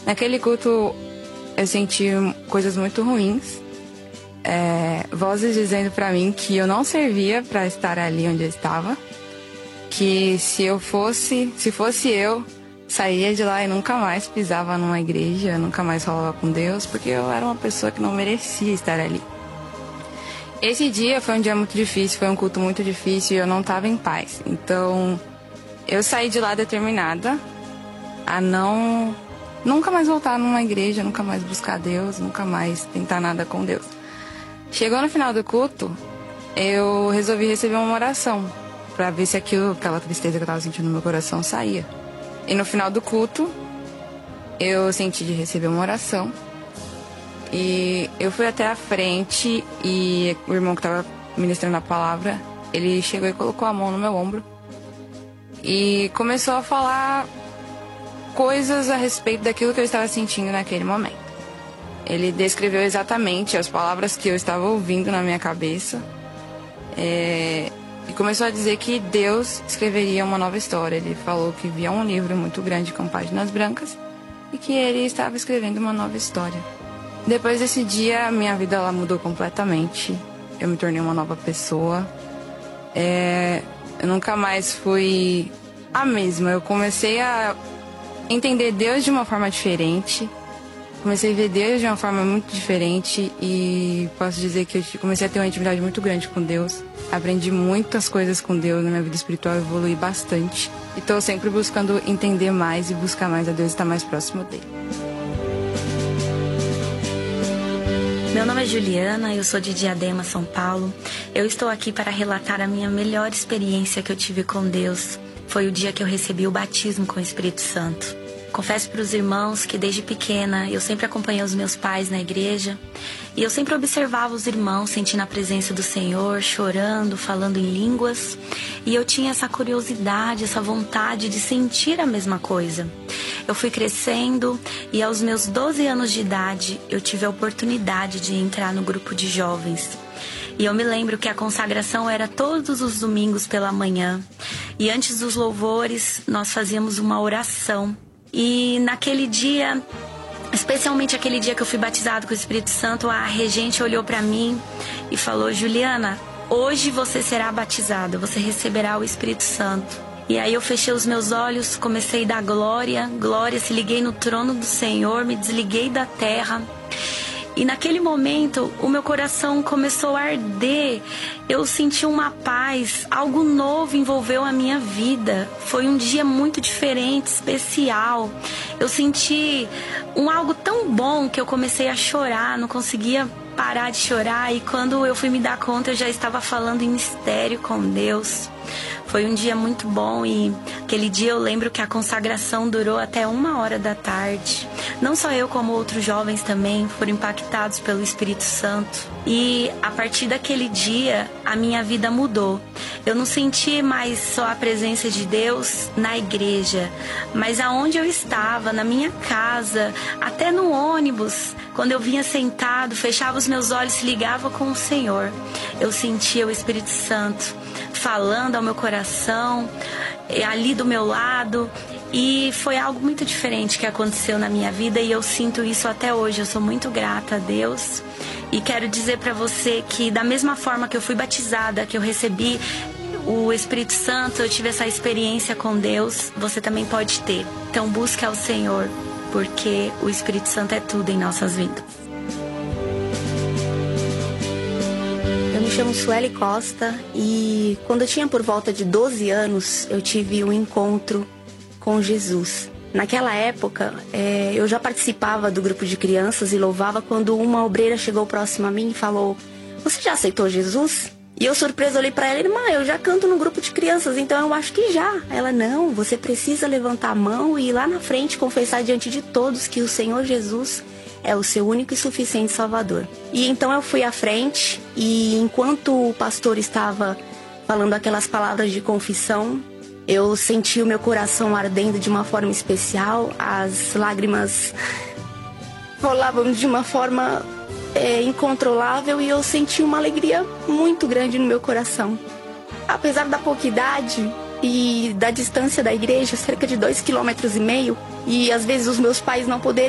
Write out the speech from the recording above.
Naquele culto eu senti coisas muito ruins. Vozes dizendo pra mim que eu não servia pra estar ali onde eu estava. Que se fosse eu, saía de lá e nunca mais pisava numa igreja, nunca mais falava com Deus, porque eu era uma pessoa que não merecia estar ali. Esse dia foi um dia muito difícil, foi um culto muito difícil e eu não estava em paz. Então, eu saí de lá determinada a nunca mais voltar numa igreja, nunca mais buscar Deus, nunca mais tentar nada com Deus. Chegou no final do culto, eu resolvi receber uma oração para ver se aquela tristeza que eu estava sentindo no meu coração saía. E no final do culto, eu senti de receber uma oração. E eu fui até a frente e o irmão que estava ministrando a palavra, ele chegou e colocou a mão no meu ombro. E começou a falar coisas a respeito daquilo que eu estava sentindo naquele momento. Ele descreveu exatamente as palavras que eu estava ouvindo na minha cabeça. E começou a dizer que Deus escreveria uma nova história. Ele falou que via um livro muito grande com páginas brancas e que ele estava escrevendo uma nova história. Depois desse dia, a minha vida ela mudou completamente. Eu me tornei uma nova pessoa. Eu nunca mais fui a mesma. Eu comecei a entender Deus de uma forma diferente. Comecei a ver Deus de uma forma muito diferente e posso dizer que eu comecei a ter uma intimidade muito grande com Deus. Aprendi muitas coisas com Deus na minha vida espiritual, evolui bastante. E estou sempre buscando entender mais e buscar mais a Deus e estar mais próximo dele. Meu nome é Juliana, eu sou de Diadema, São Paulo. Eu estou aqui para relatar a minha melhor experiência que eu tive com Deus. Foi o dia que eu recebi o batismo com o Espírito Santo. Confesso para os irmãos que desde pequena eu sempre acompanhei os meus pais na igreja e eu sempre observava os irmãos sentindo a presença do Senhor, chorando, falando em línguas, e eu tinha essa curiosidade, essa vontade de sentir a mesma coisa. Eu fui crescendo e aos meus 12 anos de idade eu tive a oportunidade de entrar no grupo de jovens. E eu me lembro que a consagração era todos os domingos pela manhã e antes dos louvores nós fazíamos uma oração. E naquele dia, especialmente aquele dia que eu fui batizado com o Espírito Santo, a regente olhou para mim e falou: Juliana, hoje você será batizada, você receberá o Espírito Santo. E aí eu fechei os meus olhos, comecei a dar glória, se liguei no trono do Senhor, me desliguei da terra. E naquele momento, o meu coração começou a arder. Eu senti uma paz, algo novo envolveu a minha vida. Foi um dia muito diferente, especial. Eu senti algo tão bom que eu comecei a chorar, não conseguia parar de chorar. E quando eu fui me dar conta, eu já estava falando em mistério com Deus. Foi um dia muito bom e aquele dia eu lembro que a consagração durou até 1h da tarde. Não só eu, como outros jovens também foram impactados pelo Espírito Santo. E a partir daquele dia, a minha vida mudou. Eu não senti mais só a presença de Deus na igreja, mas aonde eu estava, na minha casa, até no ônibus, quando eu vinha sentado, fechava os meus olhos, se ligava com o Senhor. Eu sentia o Espírito Santo falando ao meu coração, ali do meu lado, e foi algo muito diferente que aconteceu na minha vida e eu sinto isso até hoje. Eu sou muito grata a Deus e quero dizer para você que da mesma forma que eu fui batizada, que eu recebi o Espírito Santo, eu tive essa experiência com Deus, você também pode ter. Então busque ao Senhor, porque o Espírito Santo é tudo em nossas vidas. Eu me chamo Sueli Costa e quando eu tinha por volta de 12 anos, eu tive um encontro com Jesus. Naquela época, eu já participava do grupo de crianças e louvava quando uma obreira chegou próxima a mim e falou: "Você já aceitou Jesus?" E eu, surpresa, olhei pra ela e: "Irmã, eu já canto no grupo de crianças, então eu acho que já." Ela: "Não, você precisa levantar a mão e ir lá na frente confessar diante de todos que o Senhor Jesus é o seu único e suficiente Salvador." E então eu fui à frente e enquanto o pastor estava falando aquelas palavras de confissão, eu senti o meu coração ardendo de uma forma especial, as lágrimas rolavam de uma forma incontrolável e eu senti uma alegria muito grande no meu coração. Apesar da pouca idade e da distância da igreja, cerca de 2,5 km, e às vezes os meus pais não poderem